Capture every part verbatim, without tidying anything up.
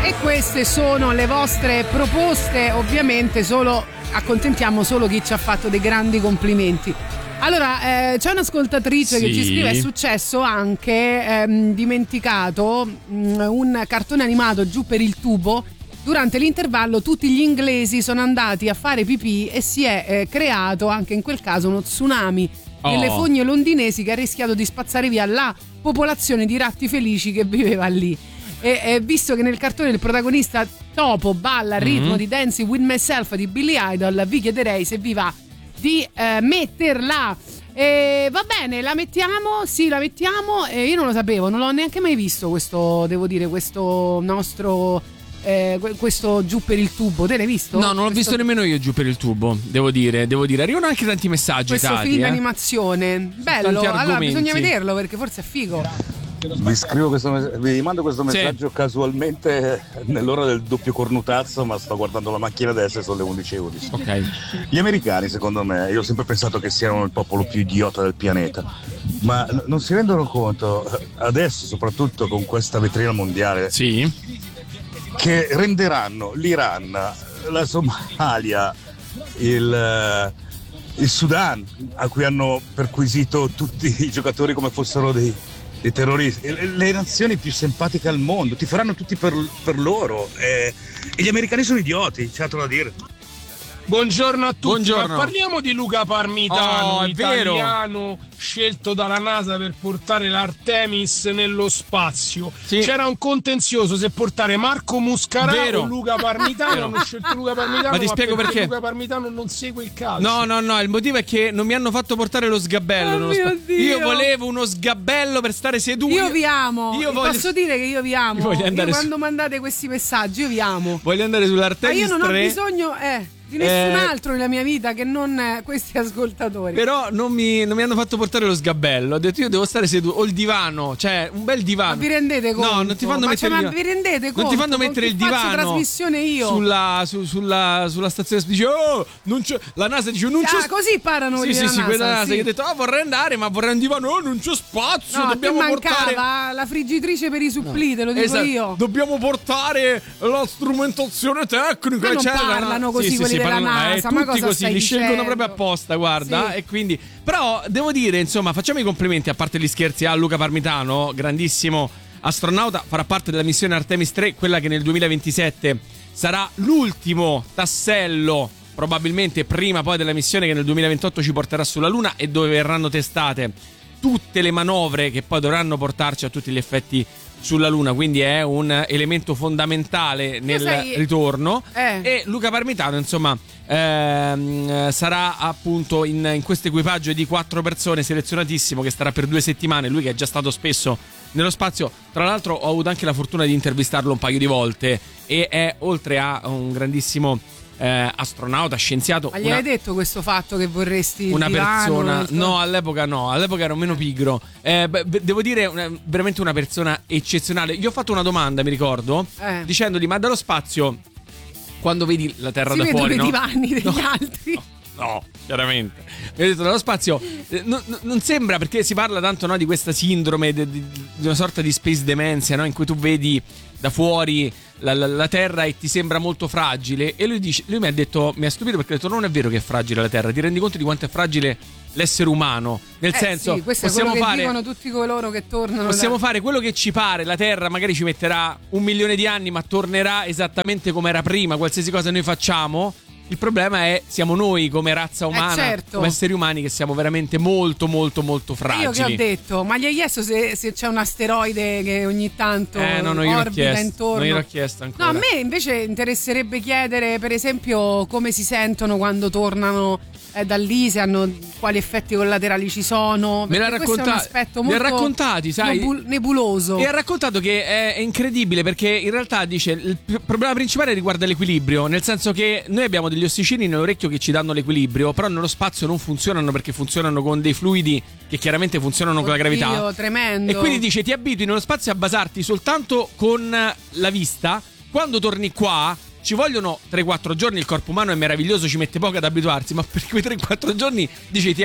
E queste sono le vostre proposte, ovviamente solo accontentiamo solo chi ci ha fatto dei grandi complimenti. Allora, eh, c'è un'ascoltatrice sì. che ci scrive: è successo anche, ehm, dimenticato, mh, un cartone animato giù per il tubo. Durante l'intervallo tutti gli inglesi sono andati a fare pipì e si è eh, creato anche in quel caso uno tsunami oh. nelle fogne londinesi che ha rischiato di spazzare via la popolazione di ratti felici che viveva lì. E, e visto che nel cartone il protagonista topo balla al ritmo mm-hmm. di Dancing with Myself di Billy Idol, vi chiederei se vi va di eh, metterla. E va bene, la mettiamo? Sì, la mettiamo. E io non lo sapevo, non l'ho neanche mai visto questo, devo dire, questo nostro eh, questo giù per il tubo. Te l'hai visto? No, non l'ho questo... visto nemmeno io giù per il tubo, devo dire, devo dire. Arrivano anche tanti messaggi questo tati, film eh. d'animazione bello, allora bisogna vederlo perché forse è figo. Vi scrivo questo, vi mando questo messaggio sì. casualmente nell'ora del doppio cornutazzo, ma sto guardando la macchina adesso e sono le undici e undici. Ok. Gli americani, secondo me, io ho sempre pensato che siano il popolo più idiota del pianeta, ma n- non si rendono conto adesso, soprattutto con questa vetrina mondiale, sì. che renderanno l'Iran, la Somalia, il, il Sudan, a cui hanno perquisito tutti i giocatori come fossero dei dei terroristi, le nazioni più simpatiche al mondo, ti faranno tutti per, per loro, eh, e gli americani sono idioti, c'è altro da dire. Buongiorno a tutti. Buongiorno. Ma parliamo di Luca Parmitano, oh, italiano vero. scelto dalla NASA per portare l'Artemis nello spazio. Sì. C'era un contenzioso se portare Marco Muscarà vero. o Luca Parmitano. Hanno scelto Luca Parmitano, ma ti spiego ma perché, perché Luca Parmitano non segue il calcio. No, no, no, il motivo è che non mi hanno fatto portare lo sgabello. Oh nello mio spa- Dio. Io volevo uno sgabello per stare seduto. Io vi amo. Io voglio... Posso dire che io vi amo. Voglio andare io su... quando mandate questi messaggi io vi amo. Voglio andare sull'Artemis Ma io non tre. ho bisogno eh di nessun Eh, altro nella mia vita che non eh, questi ascoltatori. Però non mi, non mi hanno fatto portare lo sgabello. Ho detto io devo stare seduto. O il divano, cioè un bel divano. Ma vi rendete conto? No, non ti fanno ma mettere cioè, il ma vi rendete conto? Non ti fanno Con mettere chi il faccio divano. trasmissione io. Sulla, su, sulla, sulla stazione dice oh, non c'è. La NASA dice non c'è. Ah, così parlano Sì, quelli sì, della sì, NASA, quella NASA sì. che ha detto "Ah, vorrei andare, ma vorrei un divano, oh, non c'è spazio, No, dobbiamo ti mancava portare la friggitrice per i supplì, no. te lo dico esatto. io. Dobbiamo portare la strumentazione tecnica, ma non eccetera. parlano così sì, quelli sì, della parlano, NASA, eh, ma tutti cosa così, stai li dicendo? scelgono proprio apposta, guarda, Sì. e quindi però devo dire, insomma, facciamo i complimenti a parte gli scherzi a Luca Parmitano, grandissimo astronauta, farà parte della missione Artemis tre, quella che nel duemilaventisette sarà l'ultimo tassello, probabilmente prima poi della missione che nel duemilaventotto ci porterà sulla Luna e dove verranno testate tutte le manovre che poi dovranno portarci a tutti gli effetti sulla Luna, quindi è un elemento fondamentale nel sai, ritorno eh. e Luca Parmitano insomma ehm, sarà appunto in, in questo equipaggio di quattro persone selezionatissimo che starà per due settimane, lui che è già stato spesso nello spazio, tra l'altro ho avuto anche la fortuna di intervistarlo un paio di volte e è oltre a un grandissimo Eh, astronauta, scienziato. Ma gli hai detto questo fatto che vorresti una il divano, persona? questo? No, all'epoca no, all'epoca ero meno pigro. Eh, beh, devo dire, una, veramente una persona eccezionale. Gli ho fatto una domanda, mi ricordo, eh. dicendogli: ma dallo spazio, quando vedi la Terra si da fuori, vedono no? i divani degli No, altri. No. No, chiaramente. Mi ha detto dallo spazio eh, non, non sembra, perché si parla tanto, no, di questa sindrome di, di, di una sorta di space dementia, no, in cui tu vedi da fuori la, la, la Terra e ti sembra molto fragile. E lui dice, lui mi ha detto, mi ha stupito perché ha detto non è vero che è fragile la Terra, ti rendi conto di quanto è fragile l'essere umano, nel eh, senso sì, questo possiamo è quello fare, che dicono tutti coloro che tornano possiamo da... fare quello che ci pare, la Terra magari ci metterà un milione di anni ma tornerà esattamente come era prima, qualsiasi cosa noi facciamo. Il problema è siamo noi come razza umana, eh certo. come esseri umani, che siamo veramente molto molto molto fragili. Io che ho detto, ma gli hai chiesto se, se c'è un asteroide che ogni tanto eh, no, non gliel'ho orbita chiesto, intorno? Non gliel'ho chiesto ancora. No, a me invece interesserebbe chiedere, per esempio, come si sentono quando tornano eh, da lì, se hanno quali effetti collaterali ci sono. Me l'ha raccontato. Questo è un aspetto molto mi ha raccontati, sai, nebul- nebuloso. E ha raccontato che è, è incredibile perché in realtà dice il p- problema principale riguarda l'equilibrio, nel senso che noi abbiamo degli ossicini nell'orecchio che ci danno l'equilibrio, però nello spazio non funzionano perché funzionano con dei fluidi che chiaramente funzionano Oddio, con la gravità. Tremendo. E quindi dice ti abitui nello spazio a basarti soltanto con la vista, quando torni qua ci vogliono tre quattro giorni, il corpo umano è meraviglioso, ci mette poco ad abituarsi, ma per quei tre quattro giorni dice ti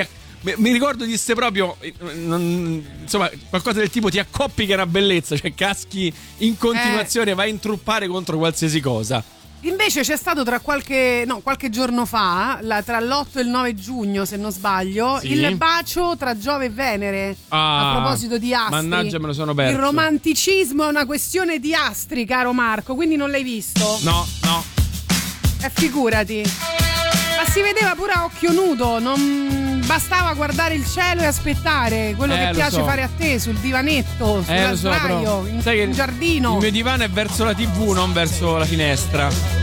mi ricordo disse proprio non, insomma qualcosa del tipo ti accoppi che è una bellezza, cioè caschi in continuazione, eh. vai a intruppare contro qualsiasi cosa. Invece c'è stato tra qualche no qualche giorno fa, la, tra l'otto e il nove giugno se non sbaglio, sì. il bacio tra Giove e Venere. Ah, a proposito di astri, mannaggia, me lo sono perso. Il romanticismo è una questione di astri, caro Marco, quindi non l'hai visto? No, no. E eh, figurati. Ma si vedeva pure a occhio nudo, non bastava guardare il cielo e aspettare quello eh, che piace so. fare a te sul divanetto, sulla eh, sdraio, so, in, in giardino. Il mio divano è verso la tivù, non verso la finestra.